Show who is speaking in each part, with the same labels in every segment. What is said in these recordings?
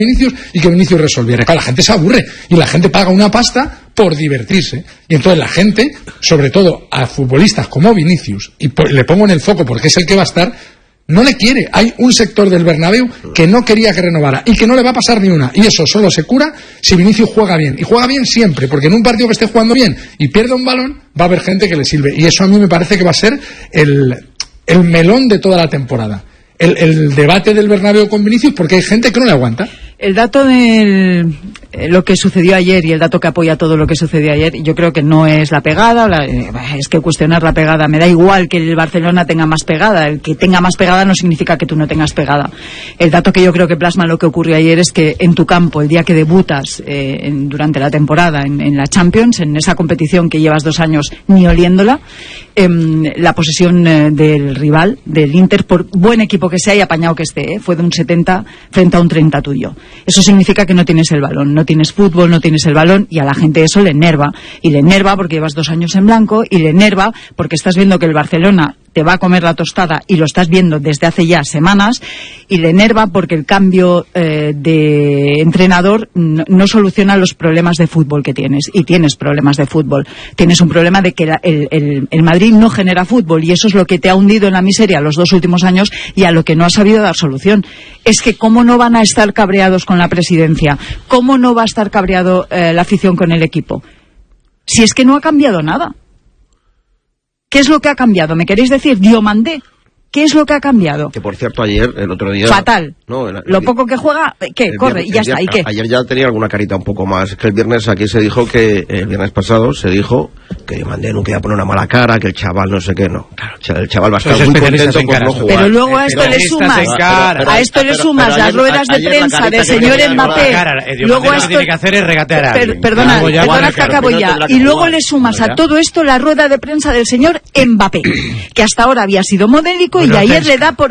Speaker 1: Vinicius y que Vinicius resolviera. Claro, la gente se aburre y la gente paga una pasta por divertirse. Y entonces la gente, sobre todo a futbolistas como Vinicius, y le pongo en el foco porque es el que va a estar, no le quiere. Hay un sector del Bernabéu que no quería que renovara y que no le va a pasar ni una. Y eso solo se cura si Vinicius juega bien. Y juega bien siempre, porque en un partido que esté jugando bien y pierda un balón, va a haber gente que le sirve. Y eso a mí me parece que va a ser el melón de toda la temporada. El debate del Bernabéu con Vinicius, porque hay gente que no le aguanta.
Speaker 2: El dato de lo que sucedió ayer y el dato que apoya todo lo que sucedió ayer, yo creo que no es la pegada, es que cuestionar la pegada, me da igual que el Barcelona tenga más pegada, el que tenga más pegada no significa que tú no tengas pegada. El dato que yo creo que plasma lo que ocurrió ayer es que en tu campo, el día que debutas durante la temporada en la Champions, en esa competición que llevas 2 años ni oliéndola, la posesión del rival, del Inter, por buen equipo que sea y apañado que esté, fue de un 70 frente a un 30 tuyo. Eso significa que no tienes el balón, no tienes fútbol, no tienes el balón, y a la gente eso le enerva. Y le enerva porque llevas 2 años en blanco, y le enerva porque estás viendo que el Barcelona te va a comer la tostada, y lo estás viendo desde hace ya semanas, y le enerva porque el cambio de entrenador no soluciona los problemas de fútbol que tienes, y tienes problemas de fútbol. Tienes un problema de que el Madrid no genera fútbol, y eso es lo que te ha hundido en la miseria los 2 últimos años y a lo que no has sabido dar solución. Es que cómo no van a estar cabreados con la presidencia, cómo no va a estar cabreado la afición con el equipo, si es que no ha cambiado nada. ¿Qué es lo que ha cambiado? ¿Me queréis decir? Diomandé. ¿Qué es lo que ha cambiado?
Speaker 3: Que por cierto ayer, el otro día...
Speaker 2: Fatal. Lo poco que juega, ¿qué? Corre, y ya está. ¿Y qué?
Speaker 3: Ayer ya tenía alguna carita un poco más. Es que el viernes aquí se dijo que... El viernes pasado se dijo que Diomandé nunca iba a poner una mala cara, que el chaval no sé qué, no. Claro, el chaval va a estar muy contento por no jugar.
Speaker 2: Pero luego a esto le sumas las ruedas de prensa del señor Mbappé. Luego esto...
Speaker 4: tiene que hacer es regatear a alguien.
Speaker 2: Perdona que acabo ya. Y luego le sumas a todo esto la rueda de prensa del señor Mbappé, que hasta ahora había sido modélico. Y ayer le da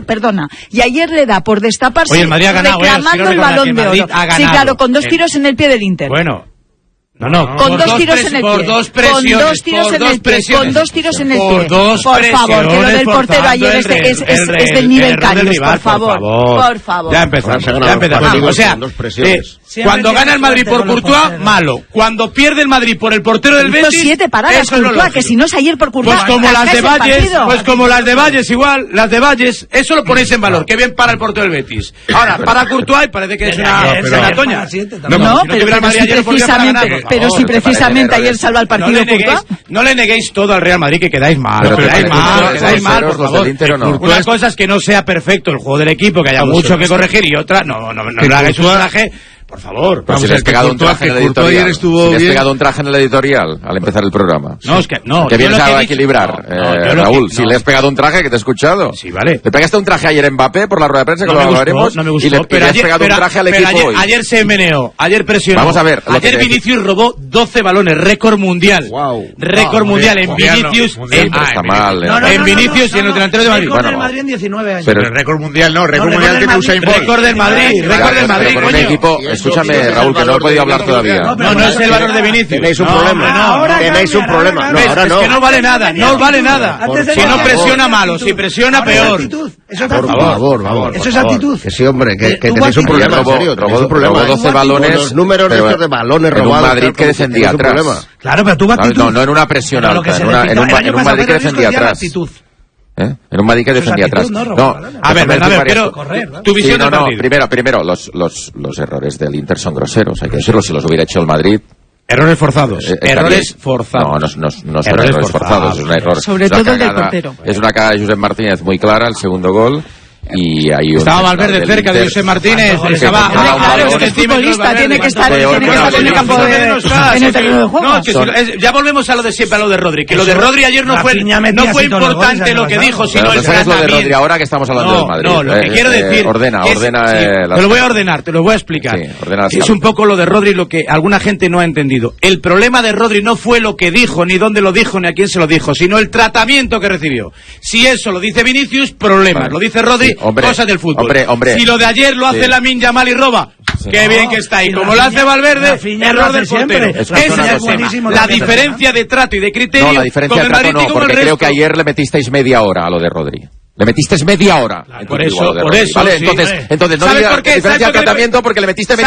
Speaker 2: por destaparse.
Speaker 4: Oye, el Madrid ha ganado,
Speaker 2: reclamando el Balón de Oro. Sí, claro, con 2 tiros en el pie del Inter.
Speaker 4: Bueno.
Speaker 2: Con 2 tiros en el pie. Con 2 tiros en el pie. Por favor, que lo del portero ayer es del nivel Carius, por favor.
Speaker 4: Ya empezamos. O sea, cuando gana el Madrid por Courtois, malo. Cuando pierde el Madrid por el portero del Betis,
Speaker 2: 7 paradas Courtois, que si no es ayer por Courtois.
Speaker 4: Pues como las de Valles, igual, las de Valles, eso lo ponéis en valor. Qué bien para el portero del Betis. Ahora, para Courtois, parece que es una toña.
Speaker 2: No, pero si precisamente ayer salva el partido Courtois.
Speaker 4: No le neguéis todo al Real Madrid, que quedáis mal, por favor. Una cosa es que no sea perfecto el juego del equipo, que haya mucho que corregir, y otra, no le hagáis un traje. Por favor.
Speaker 5: Pero si le has pegado un traje en el editorial. Si le has pegado un traje en el editorial al empezar el programa.
Speaker 4: No, es que no.
Speaker 5: Que vienes a equilibrar, Raúl. Si le has pegado un traje, que te he escuchado.
Speaker 4: Sí, vale.
Speaker 5: ¿Le pegaste un traje ayer en Mbappé por la rueda de prensa, que lo hablaremos?
Speaker 4: No me gustó.
Speaker 5: Y le has pegado un traje al equipo hoy.
Speaker 4: Ayer se meneó, ayer presionó.
Speaker 5: Vamos a ver.
Speaker 4: Ayer Vinicius robó 12 balones, récord mundial. Récord mundial en Vinicius.
Speaker 5: Está mal.
Speaker 4: En Vinicius y en el delantero de Madrid.
Speaker 6: Récord del Madrid en 19 años.
Speaker 5: Pero
Speaker 6: el
Speaker 5: récord mundial no, récord mundial tiene Usain Bolt.
Speaker 4: Récord del Madrid,
Speaker 5: con un equipo, escúchame, Raúl, que no he podido hablar todavía.
Speaker 4: No es el valor de Vinicius.
Speaker 3: Tenéis un problema. Tenéis un problema.
Speaker 4: Ahora no. Es que no vale nada. Si no presiona malo, si presiona peor.
Speaker 6: Eso es
Speaker 3: por favor.
Speaker 6: Eso es actitud.
Speaker 3: Que sí, hombre, que tenéis un problema, en serio.
Speaker 5: Robó 12 balones.
Speaker 3: Los números de balones robados.
Speaker 5: En un Madrid que defendía atrás.
Speaker 6: Claro, pero tuvo actitud.
Speaker 5: No en una presión alta. En un Madrid que defendía atrás. En un Madrid que defendía atrás.
Speaker 4: A ver, pero tu visión del partido.
Speaker 5: Primero, los errores del Inter son groseros, hay que decirlo. Si los hubiera hecho el Madrid...
Speaker 4: Errores forzados.
Speaker 5: No son errores forzados, es un error.
Speaker 2: Sobre todo el del portero.
Speaker 5: Es una cagada de Josep Martínez muy clara, el segundo gol. Y hay
Speaker 4: estaba Valverde cerca de José Martínez,
Speaker 2: claro, es que el futbolista tiene que estar en el campo en el terreno de juego.
Speaker 4: Ya volvemos a lo de siempre, a lo de Rodri, que lo de Rodri ayer no fue importante lo que dijo, sino el
Speaker 5: tratamiento. Lo de Rodri ahora que estamos hablando del Madrid.
Speaker 4: No, lo que quiero decir,
Speaker 5: ordena.
Speaker 4: Te lo voy a ordenar, te lo voy a explicar. Es un poco lo de Rodri lo que alguna gente no ha entendido. El problema de Rodri no fue lo que dijo, ni dónde lo dijo, ni a quién se lo dijo, sino el tratamiento que recibió. Si eso lo dice Vinicius, problemas. Lo dice Rodri, cosas del fútbol.
Speaker 5: Hombre.
Speaker 4: Si lo de ayer lo hace Lamine Yamal y roba, qué bien que está. Y como lo hace Valverde, error del portero. Esa es la diferencia de trato y de criterio.
Speaker 5: No, la diferencia de trato no, porque creo que ayer le metisteis media hora a lo de Rodri. Le metisteis media hora.
Speaker 4: Por eso.
Speaker 5: Vale, entonces no digas diferencia de tratamiento porque le metiste media